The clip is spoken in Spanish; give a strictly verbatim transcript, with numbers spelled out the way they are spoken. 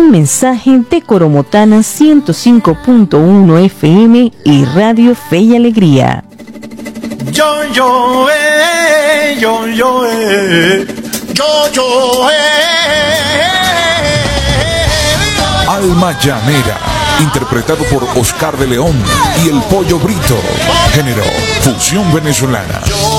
Un mensaje de Coromotana ciento cinco punto uno F M y Radio Fe y Alegría. Yo, yo, eh, yo, yo, eh, yo, yo, eh. Alma Llanera, interpretado por Oscar de León y el Pollo Brito. Género, fusión venezolana.